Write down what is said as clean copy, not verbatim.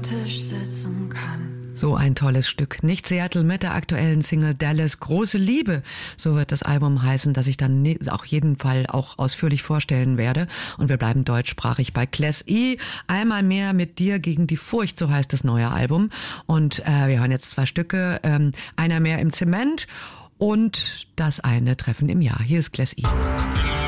Tisch sitzen kann. So ein tolles Stück. Nicht Seattle mit der aktuellen Single Dallas. Große Liebe, so wird das Album heißen, das ich dann auch jeden Fall auch ausführlich vorstellen werde. Und wir bleiben deutschsprachig bei Class E. Einmal mehr mit dir gegen die Furcht, so heißt das neue Album. Und wir hören jetzt 2 Stücke. Einer mehr im Zement und das eine Treffen im Jahr. Hier ist Class E.